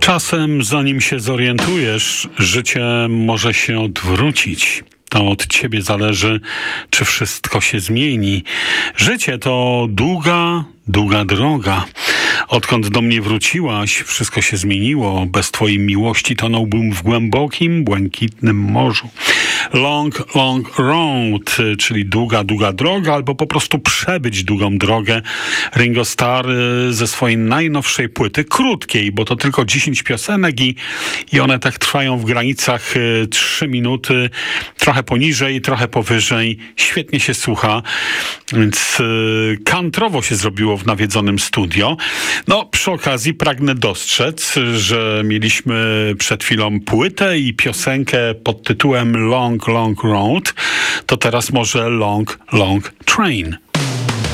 Czasem, zanim się zorientujesz, życie może się odwrócić. To od ciebie zależy, czy wszystko się zmieni. Życie to długa droga. Odkąd do mnie wróciłaś, wszystko się zmieniło. Bez twojej miłości tonąłbym w głębokim, błękitnym morzu. Long road, czyli długa droga, albo po prostu przebyć długą drogę. Ringo Starr ze swojej najnowszej płyty, krótkiej, bo to tylko 10 piosenek i one tak trwają w granicach 3 minuty, trochę poniżej, trochę powyżej. Świetnie się słucha, więc kantrowo się zrobiło w nawiedzonym studio. No, przy okazji pragnę dostrzec, że mieliśmy przed chwilą płytę i piosenkę pod tytułem Long Road, to teraz może Long Train.